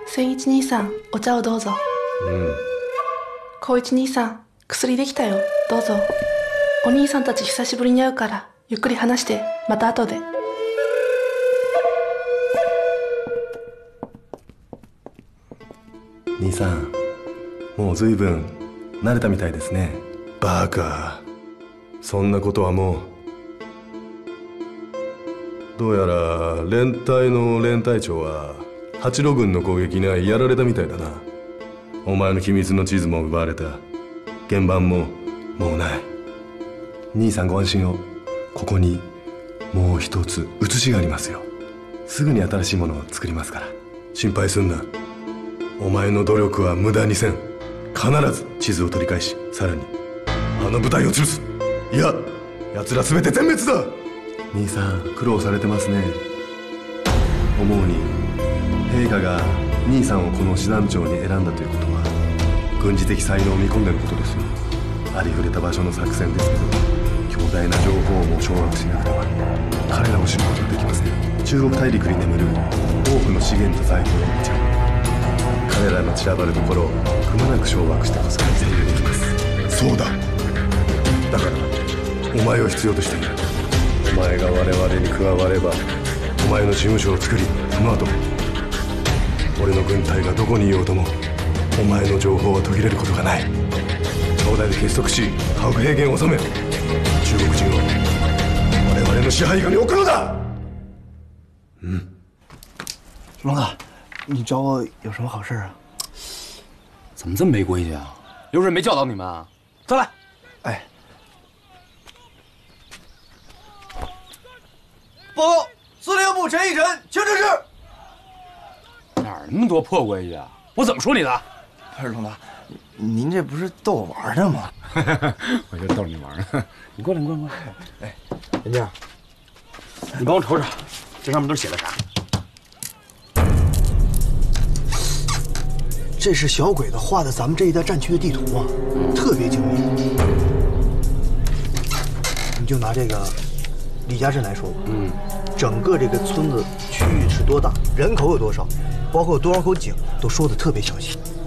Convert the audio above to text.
千一兄さん、お茶をどうぞ。光一兄さん、薬できたよ。どうぞ。お兄さんたち久しぶりに会うから、ゆっくり話して、また後で。 兄さん、もう随分慣れたみたいですね。バカ、そんなことはもう。どうやら連隊の連隊長は八路軍の攻撃にはやられたみたいだな。お前の機密の地図も奪われた。原版ももうない。兄さんご安心を。ここにもう一つ写しがありますよ。すぐに新しいものを作りますから。心配すんな。お前の努力は無駄にせん。必ず地図を取り返し、さらにあの部隊を潰す。いや、奴ら全て全滅だ。兄さん苦労されてますね。思うに陛下が兄さんをこの師団長に選んだということは軍事的才能を見込んでのことですよ。ありふれた場所の作戦ですけど、強大な情報も掌握しなくては彼らを知ることはできません。中国大陸に眠る多くの資源と財宝を見ちゃう。彼らの散らばるところをくまなく掌握してこそ制御できます。そうだ。だからお前を必要としている。お前が我々に加わればお前の事務所を作り、その後俺の軍隊がどこにいようともお前の情報は途切れることがない。兄弟で結束し家屋平原を収め、中国人を我々の支配下に置くのだ。 龙子，你找我有什么好事啊？ 怎么这么没规矩啊？刘瑞没教导你们啊？ 再来。哎，报告司令部陈义臣，请指示。 哪儿那么多破规矩啊？我怎么说你的？ 不是龙子，您这不是逗我玩呢吗？ 我就逗你玩呢。你过来，你过来。 哎， 人家，你帮我瞅瞅，这上面都写的啥？ 这是小鬼子画的咱们这一带战区的地图啊，特别精密。你就拿这个李家镇来说吧，整个这个村子区域是多大，人口有多少，包括有多少口井，都说的特别详细。